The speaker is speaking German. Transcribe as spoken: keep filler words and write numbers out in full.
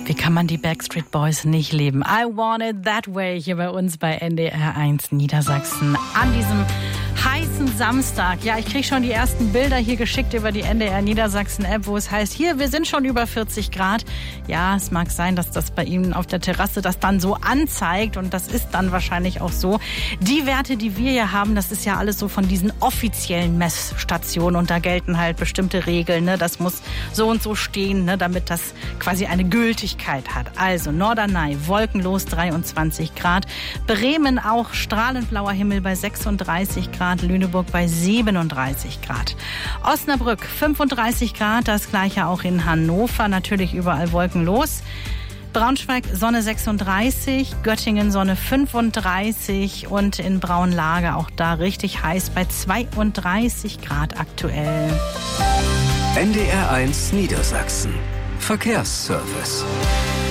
Wie kann man die Backstreet Boys nicht lieben? I want it that way hier bei uns bei N D R eins Niedersachsen an diesem heißen Samstag. Ja, ich kriege schon die ersten Bilder hier geschickt über die N D R Niedersachsen App, wo es heißt, hier, wir sind schon über vierzig Grad. Ja, es mag sein, dass das bei Ihnen auf der Terrasse das dann so anzeigt und das ist dann wahrscheinlich auch so. Die Werte, die wir hier haben, das ist ja alles so von diesen offiziellen Messstationen und da gelten halt bestimmte Regeln, ne? Das muss so und so stehen, ne? Damit das quasi eine Gültigkeit hat. Also Norderney, wolkenlos dreiundzwanzig Grad, Bremen auch strahlend blauer Himmel bei sechsunddreißig Grad, Lüneburg bei siebenunddreißig Grad. Osnabrück fünfunddreißig Grad, das gleiche auch in Hannover, natürlich überall wolkenlos. Braunschweig Sonne sechsunddreißig, Göttingen Sonne fünfunddreißig und in Braunlage auch da richtig heiß bei zweiunddreißig Grad aktuell. N D R eins Niedersachsen Verkehrsservice.